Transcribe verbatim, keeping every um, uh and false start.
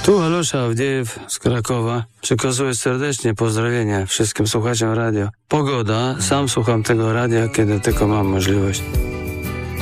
Tu Alosza Awdiejew z Krakowa. Przekazuję serdecznie pozdrowienia wszystkim słuchaczom radio. Pogoda, sam słucham tego radia, kiedy tylko mam możliwość.